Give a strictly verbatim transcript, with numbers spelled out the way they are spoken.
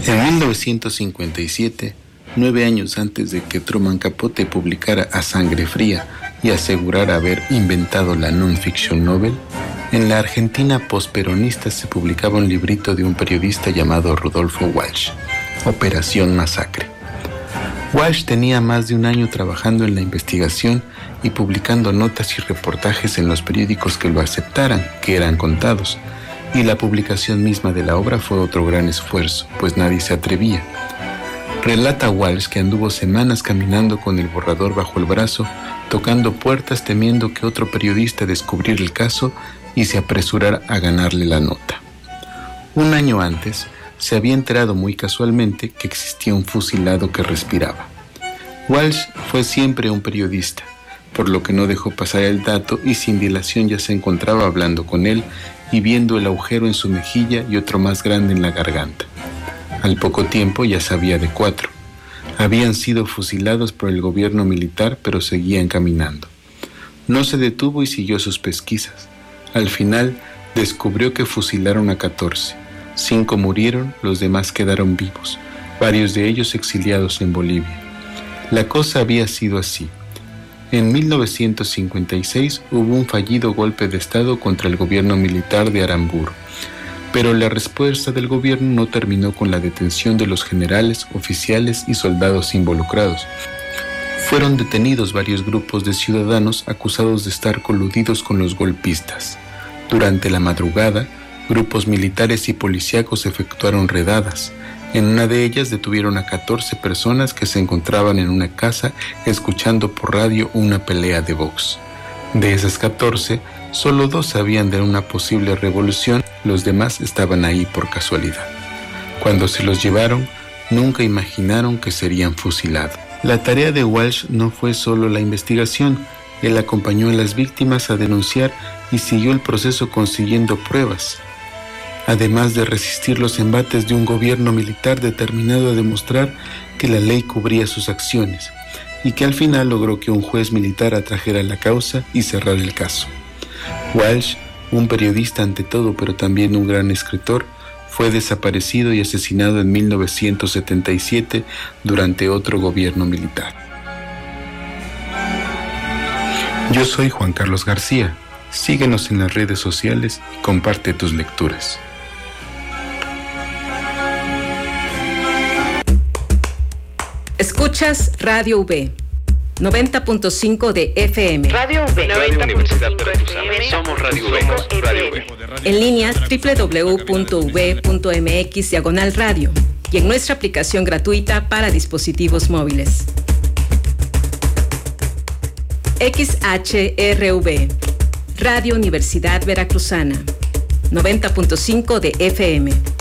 En mil novecientos cincuenta y siete, nueve años antes de que Truman Capote publicara A Sangre Fría y asegurara haber inventado la non-fiction novel, en la Argentina posperonista se publicaba un librito de un periodista llamado Rudolfo Walsh, Operación Masacre. Walsh tenía más de un año trabajando en la investigación y publicando notas y reportajes en los periódicos que lo aceptaran, que eran contados, y la publicación misma de la obra fue otro gran esfuerzo, pues nadie se atrevía. Relata Walsh que anduvo semanas caminando con el borrador bajo el brazo, tocando puertas temiendo que otro periodista descubriera el caso y se apresurara a ganarle la nota. Un año antes, se había enterado muy casualmente que existía un fusilado que respiraba. Walsh fue siempre un periodista, por lo que no dejó pasar el dato y sin dilación ya se encontraba hablando con él y viendo el agujero en su mejilla y otro más grande en la garganta. Al poco tiempo ya sabía de cuatro. Habían sido fusilados por el gobierno militar, pero seguían caminando. No se detuvo y siguió sus pesquisas. Al final, descubrió que fusilaron a catorce. Cinco murieron, los demás quedaron vivos, varios de ellos exiliados en Bolivia. La cosa había sido así. En mil novecientos cincuenta y seis hubo un fallido golpe de Estado contra el gobierno militar de Aramburu, pero la respuesta del gobierno no terminó con la detención de los generales, oficiales y soldados involucrados. Fueron detenidos varios grupos de ciudadanos acusados de estar coludidos con los golpistas. Durante la madrugada, grupos militares y policíacos efectuaron redadas. En una de ellas detuvieron a catorce personas que se encontraban en una casa escuchando por radio una pelea de box. De esas catorce, solo dos sabían de una posible revolución, los demás estaban ahí por casualidad. Cuando se los llevaron, nunca imaginaron que serían fusilados. La tarea de Walsh no fue solo la investigación. Él acompañó a las víctimas a denunciar y siguió el proceso consiguiendo pruebas, además de resistir los embates de un gobierno militar determinado a demostrar que la ley cubría sus acciones, y que al final logró que un juez militar atrajera la causa y cerrara el caso. Walsh, un periodista ante todo, pero también un gran escritor, fue desaparecido y asesinado en mil novecientos setenta y siete durante otro gobierno militar. Yo soy Juan Carlos García. Síguenos en las redes sociales y comparte tus lecturas. Escuchas Radio V, noventa punto cinco de F M. Radio V, Radio Universidad Veracruzana. Somos Radio V. Radio V. En línea doble u doble u doble u punto u v punto m x diagonal radio y en nuestra aplicación gratuita para dispositivos móviles. X H R V, Radio Universidad Veracruzana, noventa punto cinco de F M.